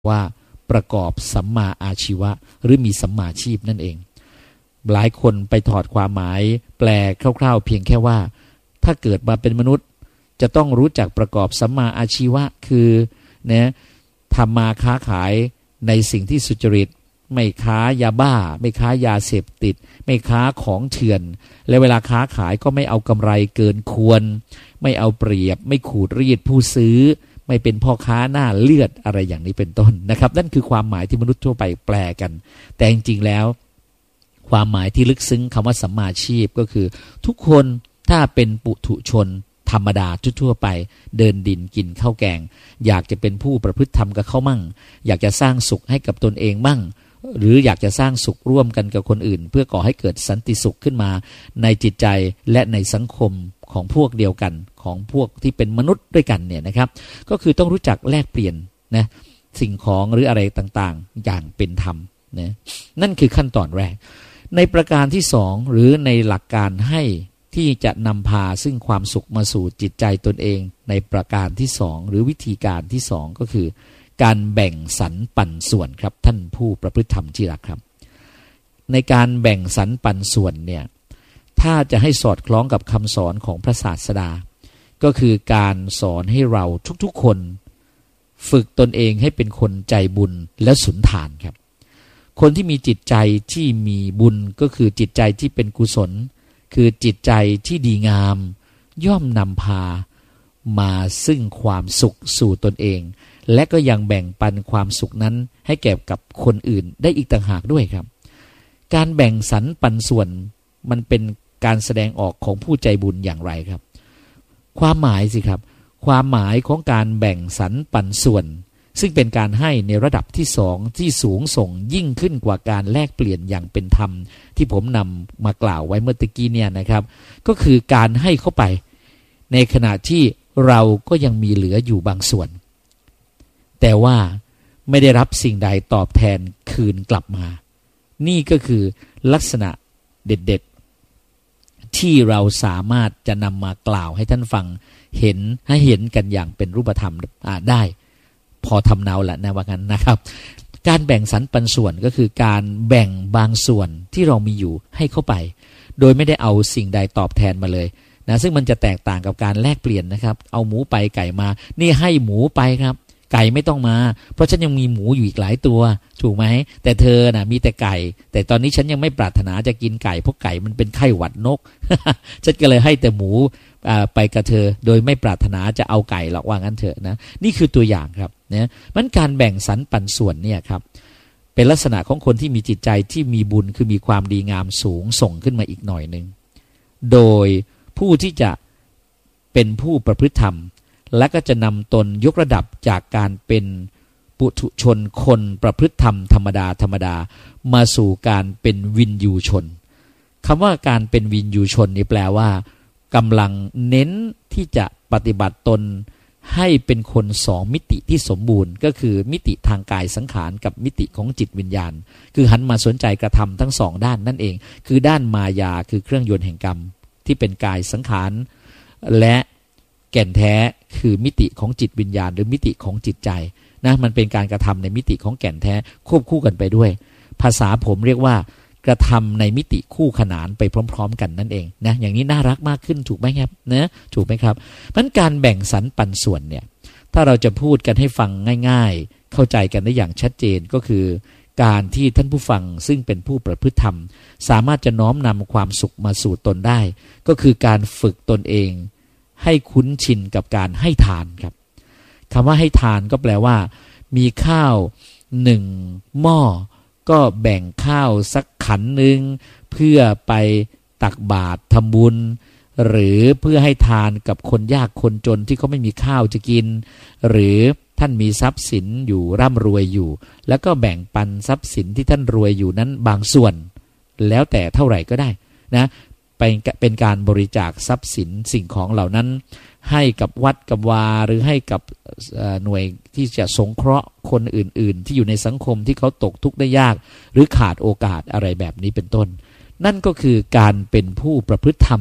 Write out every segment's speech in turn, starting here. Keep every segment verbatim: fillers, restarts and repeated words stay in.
ว่าประกอบสัมมาอาชีวะหรือมีสัมมาชีพนั่นเองหลายคนไปถอดความหมายแปลคร่าวๆเพียงแค่ว่าถ้าเกิดมาเป็นมนุษย์จะต้องรู้จักประกอบสัมมาอาชีวะคือนะทำมาค้าขายในสิ่งที่สุจริตไม่ค้ายาบ้าไม่ค้ายาเสพติดไม่ค้าของเถื่อนและเวลาค้าขายก็ไม่เอากำไรเกินควรไม่เอาเปรียบไม่ขูดรีดผู้ซื้อไม่เป็นพ่อค้าหน้าเลือดอะไรอย่างนี้เป็นต้นนะครับนั่นคือความหมายที่มนุษย์ทั่วไปแปลกันแต่จริงๆแล้วความหมายที่ลึกซึ้งคำว่าสัมมาชีพก็คือทุกคนถ้าเป็นปุถุชนธรรมดาทั่วๆไปเดินดินกินข้าวแกงอยากจะเป็นผู้ประพฤติธรรมกับเขามั่งอยากจะสร้างสุขให้กับตนเองมั่งหรืออยากจะสร้างสุขร่วมกันกับคนอื่นเพื่อก่อให้เกิดสันติสุขขึ้นมาในจิตใจและในสังคมของพวกเดียวกันของพวกที่เป็นมนุษย์ด้วยกันเนี่ยนะครับก็คือต้องรู้จักแลกเปลี่ยนนะสิ่งของหรืออะไรต่างๆอย่างเป็นธรรมนะนั่นคือขั้นตอนแรกในประการที่สองหรือในหลักการให้ที่จะนำพาซึ่งความสุขมาสู่จิตใจตนเองในประการที่สองหรือวิธีการที่สองก็คือการแบ่งสรรปันส่วนครับท่านผู้ประพฤติธรรมที่รักครับในการแบ่งสรรปันส่วนเนี่ยถ้าจะให้สอดคล้องกับคำสอนของพระศาสดาก็คือการสอนให้เราทุกๆคนฝึกตนเองให้เป็นคนใจบุญและสุนทานครับคนที่มีจิตใจที่มีบุญก็คือจิตใจที่เป็นกุศลคือจิตใจที่ดีงามย่อมนำพามาซึ่งความสุขสู่ตนเองและก็ยังแบ่งปันความสุขนั้นให้แก่กับคนอื่นได้อีกต่างหากด้วยครับการแบ่งสรรปันส่วนมันเป็นการแสดงออกของผู้ใจบุญอย่างไรครับความหมายสิครับความหมายของการแบ่งสรรปันส่วนซึ่งเป็นการให้ในระดับที่สองที่สูงส่งยิ่งขึ้นกว่าการแลกเปลี่ยนอย่างเป็นธรรมที่ผมนำมากล่าวไว้เมื่อตะกี้เนี่ยนะครับก็คือการให้เข้าไปในขณะที่เราก็ยังมีเหลืออยู่บางส่วนแต่ว่าไม่ได้รับสิ่งใดตอบแทนคืนกลับมานี่ก็คือลักษณะเด็ดๆที่เราสามารถจะนำมากล่าวให้ท่านฟังเห็นให้เห็นกันอย่างเป็นรูปธรรมได้พอทำเนาแหละนะว่างั้นนะครับการแบ่งสรรปันส่วนก็คือการแบ่งบางส่วนที่เรามีอยู่ให้เข้าไปโดยไม่ได้เอาสิ่งใดตอบแทนมาเลยนะซึ่งมันจะแตกต่างกับการแลกเปลี่ยนนะครับเอาหมูไปไก่มานี่ให้หมูไปครับไก่ไม่ต้องมาเพราะฉันยังมีหมูอยู่อีกหลายตัวถูกไหมแต่เธอน่ะมีแต่ไก่แต่ตอนนี้ฉันยังไม่ปรารถนาจะกินไก่เพราะไก่มันเป็นไข้หวัดนก ฉันก็เลยให้แต่หมูไปกับเธอโดยไม่ปรารถนาจะเอาไก่หรอกว่างั้นเถอะนะนี่คือตัวอย่างครับนะมันการแบ่งสรรปันส่วนเนี่ยครับเป็นลักษณะของคนที่มีจิตใจที่มีบุญคือมีความดีงามสูงส่งขึ้นมาอีกหน่อยนึงโดยผู้ที่จะเป็นผู้ประพฤติธรรมและก็จะนำตนยกระดับจากการเป็นปุถุชนคนประพฤติธรรมธรรมดาธรรมดามาสู่การเป็นวินยูชนคำว่าการเป็นวินยูชนนี่แปลว่ากำลังเน้นที่จะปฏิบัติตนให้เป็นคนสองมิติที่สมบูรณ์ก็คือมิติทางกายสังขารกับมิติของจิตวิญญาณคือหันมาสนใจกระทำทั้งสองด้านนั่นเองคือด้านมายาคือเครื่องยนต์แห่งกรรมที่เป็นกายสังขารและแก่นแท้คือมิติของจิตวิญญาณหรือมิติของจิตใจนะมันเป็นการกระทำในมิติของแก่นแท้ควบคู่กันไปด้วยภาษาผมเรียกว่ากระทำในมิติคู่ขนานไปพร้อมๆกันนั่นเองนะอย่างนี้น่ารักมากขึ้นถูกไหมครับนะถูกไหมครับมันการแบ่งสรรปันส่วนเนี่ยถ้าเราจะพูดกันให้ฟังง่ายๆเข้าใจกันได้อย่างชัดเจนก็คือการที่ท่านผู้ฟังซึ่งเป็นผู้ประพฤติธรรมสามารถจะน้อมนำความสุขมาสู่ตนได้ก็คือการฝึกตนเองให้คุ้นชินกับการให้ทานครับคำว่าให้ทานก็แปลว่ามีข้าวหนึ่งหม้อก็แบ่งข้าวสักขันหนึ่งเพื่อไปตักบาตรทำบุญหรือเพื่อให้ทานกับคนยากคนจนที่เขาไม่มีข้าวจะกินหรือท่านมีทรัพย์สินอยู่ร่ำรวยอยู่แล้วก็แบ่งปันทรัพย์สินที่ท่านรวยอยู่นั้นบางส่วนแล้วแต่เท่าไหร่ก็ได้นะเป็นการบริจาคทรัพย์สินสิ่งของเหล่านั้นให้กับวัดกับวาหรือให้กับหน่วยที่จะสงเคราะห์คนอื่นๆที่อยู่ในสังคมที่เขาตกทุกข์ได้ยากหรือขาดโอกาสอะไรแบบนี้เป็นต้นนั่นก็คือการเป็นผู้ประพฤติธรรม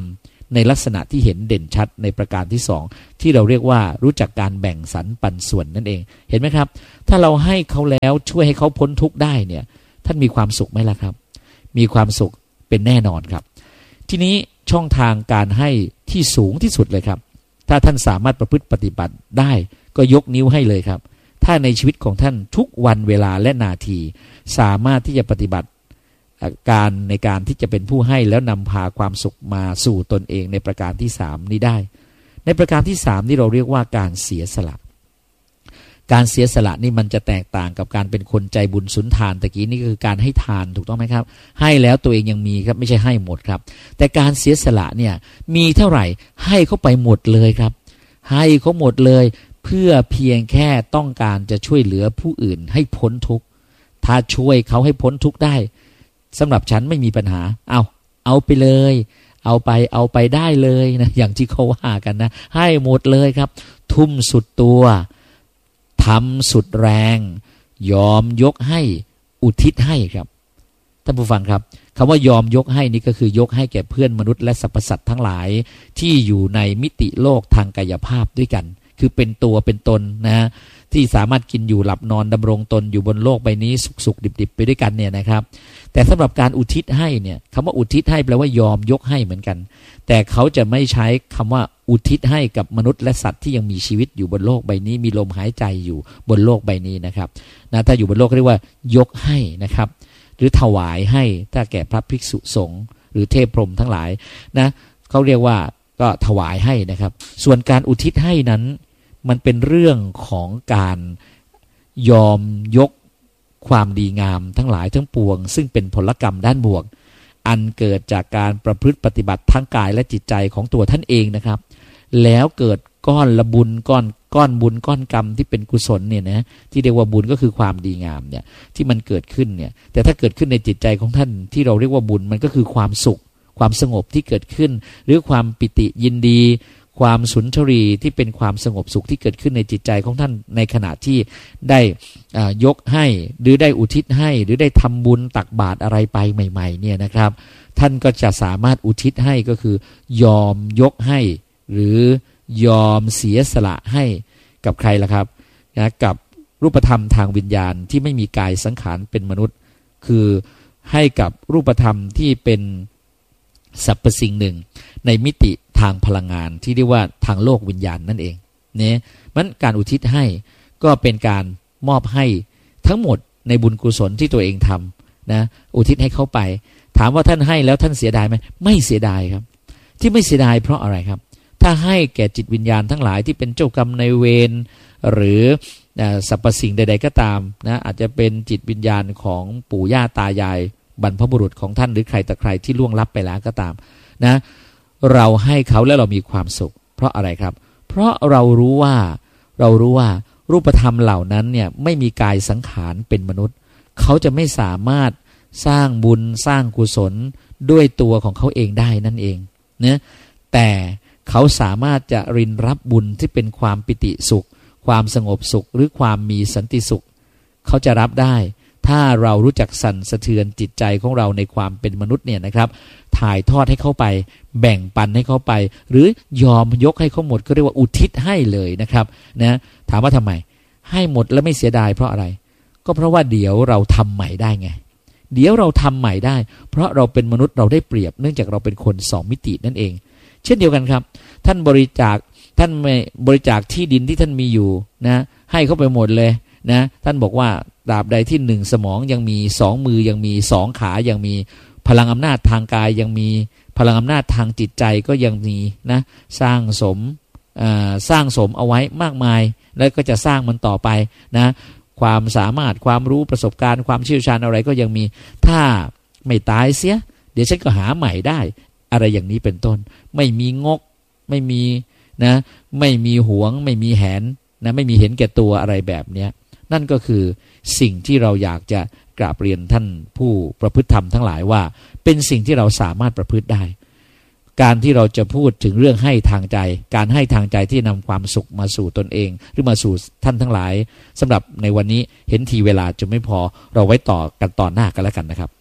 ในลักษณะที่เห็นเด่นชัดในประการที่สองที่เราเรียกว่ารู้จักการแบ่งสรรปันส่วนนั่นเองเห็นไหมครับถ้าเราให้เขาแล้วช่วยให้เขาพ้นทุกข์ได้เนี่ยท่านมีความสุขไหมล่ะครับมีความสุขเป็นแน่นอนครับทีนี้ช่องทางการให้ที่สูงที่สุดเลยครับถ้าท่านสามารถประพฤติปฏิบัติได้ก็ยกนิ้วให้เลยครับถ้าในชีวิตของท่านทุกวันเวลาและนาทีสามารถที่จะปฏิบัติการในการที่จะเป็นผู้ให้แล้วนำพาความสุขมาสู่ตนเองในประการที่สามนี้ได้ในประการที่สามนี่เราเรียกว่าการเสียสละการเสียสละนี่มันจะแตกต่างกับการเป็นคนใจบุญสุนทานตะกี้นี่คือการให้ทานถูกต้องไหมครับให้แล้วตัวเองยังมีครับไม่ใช่ให้หมดครับแต่การเสียสละเนี่ยมีเท่าไหร่ให้เขาไปหมดเลยครับให้เขาหมดเลยเพื่อเพียงแค่ต้องการจะช่วยเหลือผู้อื่นให้พ้นทุกข์ถ้าช่วยเขาให้พ้นทุกข์ได้สำหรับฉันไม่มีปัญหาเอาเอาไปเลยเอาไปเอาไปได้เลยนะอย่างที่เขาว่ากันนะให้หมดเลยครับทุ่มสุดตัวทำสุดแรงยอมยกให้อุทิศให้ครับท่านผู้ฟังครับคำว่ายอมยกให้นี่ก็คือยกให้แก่เพื่อนมนุษย์และสรรพสัตว์ทั้งหลายที่อยู่ในมิติโลกทางกายภาพด้วยกันคือเป็นตัวเป็นตนนะที่สามารถกินอยู่หลับนอนดำรงตนอยู่บนโลกใบนี้สุขๆดิบๆไปด้วยกันเนี่ยนะครับแต่สำหรับการอุทิศให้เนี่ยคำว่าอุทิศให้แปลว่ายอมยกให้เหมือนกันแต่เขาจะไม่ใช้คำว่าอุทิศให้กับมนุษย์และสัตว์ที่ยังมีชีวิตอยู่บนโลกใบนี้มีลมหายใจอยู่บนโลกใบนี้นะครับนะถ้าอยู่บนโลกเรียกว่ายกให้นะครับหรือถวายให้ถ้าแก่พระภิกษุสงฆ์หรือเทพพรหมทั้งหลายนะเขาเรียกว่าก็ถวายให้นะครับส่วนการอุทิศให้นั้นมันเป็นเรื่องของการยอมยกความดีงามทั้งหลายทั้งปวงซึ่งเป็นผลกรรมด้านบวกอันเกิดจากการประพฤติปฏิบัติทั้งกายและจิตใจของตัวท่านเองนะครับแล้วเกิดก้อนละบุญก้อนก้อนบุญก้อนกรรมที่เป็นกุศลเนี่ยนะที่เรียกว่าบุญก็คือความดีงามเนี่ยที่มันเกิดขึ้นเนี่ยแต่ถ้าเกิดขึ้นในจิตใจของท่านที่เราเรียกว่าบุญมันก็คือความสุขความสงบที่เกิดขึ้นหรือความปิติยินดีความสุนทรีที่เป็นความสงบสุขที่เกิดขึ้นในจิตใจของท่านในขณะที่ได้ยกให้หรือได้อุทิศให้หรือได้ทำบุญตักบาตรอะไรไปใหม่ๆเนี่ยนะครับท่านก็จะสามารถอุทิศให้ก็คือยอมยกให้หรือยอมเสียสละให้กับใครล่ะครับนะกับรูปธรรมทางวิญญาณที่ไม่มีกายสังขารเป็นมนุษย์คือให้กับรูปธรรมที่เป็นสรรพสิ่งหนึ่งในมิติทางพลังงานที่เรียกว่าทางโลกวิญญาณนั่นเองเนี่ยมันการอุทิศให้ก็เป็นการมอบให้ทั้งหมดในบุญกุศลที่ตัวเองทำนะอุทิศให้เขาไปถามว่าท่านให้แล้วท่านเสียดายไหมไม่เสียดายครับที่ไม่เสียดายเพราะอะไรครับถ้าให้แก่จิตวิญญาณทั้งหลายที่เป็นเจ้ากรรมนายเวรหรือสรรพสิ่งใดๆก็ตามนะอาจจะเป็นจิตวิญญาณของปู่ย่าตายายบรรพบุรุษของท่านหรือใครแต่ใครที่ล่วงลับไปแล้วก็ตามนะเราให้เขาแล้วเรามีความสุขเพราะอะไรครับเพราะเรารู้ว่าเรารู้ว่ารูปธรรมเหล่านั้นเนี่ยไม่มีกายสังขารเป็นมนุษย์เขาจะไม่สามารถสร้างบุญสร้างกุศลด้วยตัวของเขาเองได้นั่นเองนะแต่เขาสามารถจะรินรับบุญที่เป็นความปิติสุขความสงบสุขหรือความมีสันติสุขเขาจะรับได้ถ้าเรารู้จักสั่นสะเทือนจิตใจของเราในความเป็นมนุษย์เนี่ยนะครับถ่ายทอดให้เขาไปแบ่งปันให้เขาไปหรือยอมยกให้เขาหมดก็เรียกว่าอุทิศให้เลยนะครับนะถามว่าทำไมให้หมดแล้วไม่เสียดายเพราะอะไรก็เพราะว่าเดี๋ยวเราทำใหม่ได้ไงเดี๋ยวเราทำใหม่ได้เพราะเราเป็นมนุษย์เราได้เปรียบเนื่องจากเราเป็นคนสองมิตินั่นเองเช่นเดียวกันครับท่านบริจาคท่านไม่บริจาคที่ดินที่ท่านมีอยู่นะให้เขาไปหมดเลยนะท่านบอกว่าตราบใดที่หนึ่งสมองยังมีสองมือยังมีสองขายังมีพลังอำนาจทางกายยังมีพลังอำนาจทางจิตใจก็ยังมีนะสร้างสมสร้างสมเอาไว้มากมายแล้วก็จะสร้างมันต่อไปนะความสามารถความรู้ประสบการณ์ความเชี่ยวชาญอะไรก็ยังมีถ้าไม่ตายเสียเดี๋ยวฉันก็หาใหม่ได้อะไรอย่างนี้เป็นต้นไม่มีงกไม่มีนะไม่มีหวงไม่มีแหนนะไม่มีเห็นแก่ตัวอะไรแบบเนี้ยนั่นก็คือสิ่งที่เราอยากจะกราบเรียนท่านผู้ประพฤติธรรมทั้งหลายว่าเป็นสิ่งที่เราสามารถประพฤติได้การที่เราจะพูดถึงเรื่องให้ทางใจการให้ทางใจที่นำความสุขมาสู่ตนเองหรือมาสู่ท่านทั้งหลายสำหรับในวันนี้เห็นทีเวลาจะไม่พอเราไว้ต่อกันตอนหน้ากันแล้วกันนะครับ